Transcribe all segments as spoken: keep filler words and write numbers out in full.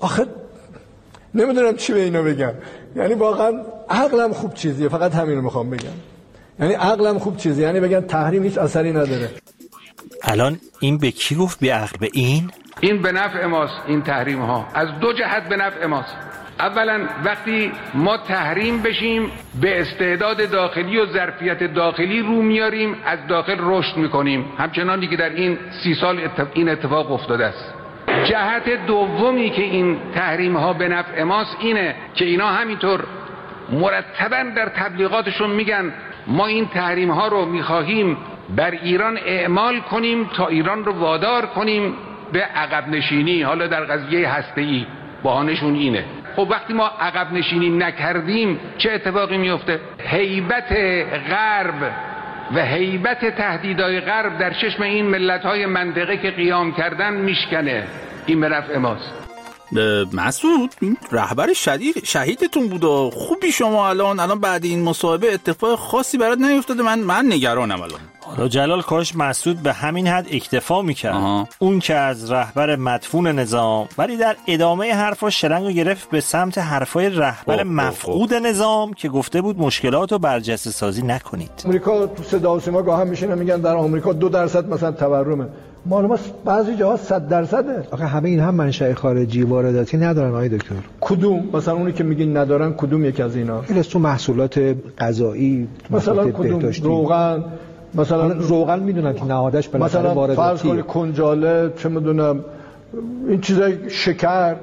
آخه نمیدونم چی به اینا بگم. یعنی واقعا عقلم خوب چیزیه، فقط همین رو میخوام بگم. یعنی عقلم خوب چیزیه، یعنی بگن تحریم هیچ اثری نداره. الان این به کی گفت بی عقل؟ به این؟ این به نفع ماست. این تحریم ها از دو جهت به نفع ماست. اولا وقتی ما تحریم بشیم به استعداد داخلی و ظرفیت داخلی رو میاریم، از داخل رشد میکنیم، همچنانی که در این سی سال این اتفاق افتاده است. جهت دومی که این تحریم ها به نفع ماست اینه که اینا همینطور مرتباً در تبلیغاتشون میگن ما این تحریم ها رو میخواهیم بر ایران اعمال کنیم تا ایران رو وادار کنیم به عقب نشینی، حالا در قضیه هسته‌ای بهانه‌شون اینه. خب وقتی ما عقب نشینی نکردیم چه اتفاقی میفته؟ هیبت غرب و هیبت تهدیدهای غرب در چشم این ملت‌های منطقه که قیام کردن میشکنه. این به نفع ماست. مسعود این رهبر شدید شهیدتون بود و خوبی شما الان الان بعد این مصاحبه اتفاق خاصی برات نیفتاده؟ من من نگرانم الان. حالا جلال کاش مسعود به همین حد اکتفا میکرد. آها. اون که از رهبر مدفون نظام، ولی در ادامه حرفاش شلنگو گرفت به سمت حرفای رهبر اوه مفقود اوه. نظام که گفته بود مشکلاتو برجسته سازی نکنید. آمریکا تو صدا و سیما گاهم میشینن میگن در آمریکا دو درصد مثلا تورمه، معلومه بعضی جاها صد درصده. آخه همه این هم منشأ خارجی وارداتی ندارن آقای دکتر. کدوم؟ مثلا اونی که میگین ندارن کدوم یکی از اینا؟ خیلی از تو محصولات غذایی، مثلا کدوم؟ روغن مثلا روغن میدونن که نهادش بالاخره وارداتیه. مثلا فرض کنید کنجاله، چه میدونم این چیزای، شکر،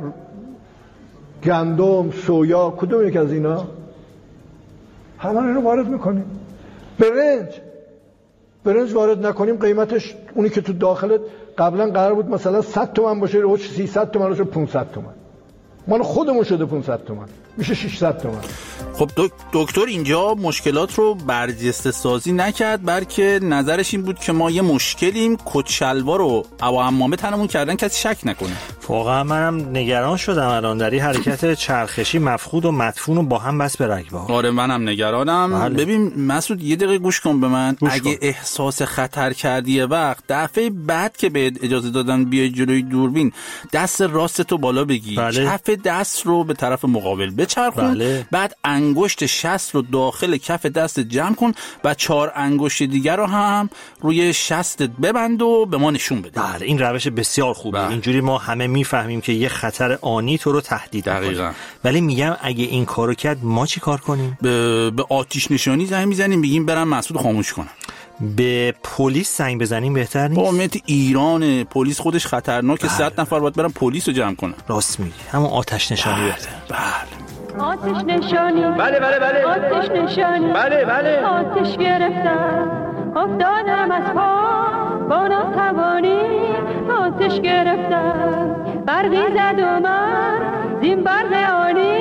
گندم، سویا، کدوم یکی از اینا؟ همه اینو وارد میکنیم. برنج برنج وارد نکنیم قیمتش اونی که تو داخل قبلا قرار بود مثلا صد تومن باشه رو سیصد تومن رو پانصد تومن، مال خودمون شده پانصد تومن، میشه ششصد تومن. خب دکتر اینجا مشکلات رو برجسته سازی نکرد، بلکه نظرش این بود که ما یه مشکلیم، کت شلوار رو او عمامه تنمون کردن کسی شک نکنه. واقعا منم نگران شدم الان در این حرکت چرخشی مفقود و مدفون رو با هم بس به رگبار. آره منم نگرانم. بله. ببین مسعود یه دقیقه گوش کن به من. اگه کن. احساس خطر کردی یه وقت، دفعه بعد که بهت اجازه دادن بیای جلوی دوربین، دست راستتو بالا بگی، بله. کف دست رو به طرف مقابل بچرخون، بله. بعد انگشت شست رو داخل کف دست جمع کن و چهار انگشت دیگر رو هم روی شستت ببند و به ما نشون بده. بله این روش بسیار خوبه. بله. اینجوری ما همه میفهمیم که یه خطر آنی تو رو تهدید می‌کنه. ولی میگم اگه این کارو کرد ما چی کار کنیم؟ به, به آتش نشانی زنگ میزنیم، میگیم برام مسعود خاموش کنه. به پلیس زنگ بزنیم بهتر نیست؟ با مت ایران پلیس خودش خطرناکه. صد نفر باید برن پلیس رو جمع کنن. راست میگی، همون آتش نشانی بهتر. بله آتش نشانی، بله بله بله آتش نشانی، بله بله آتش گرفتم افتادم از پا با ناتوانی، آتش گرفتم برقی زد و من زین برق آنی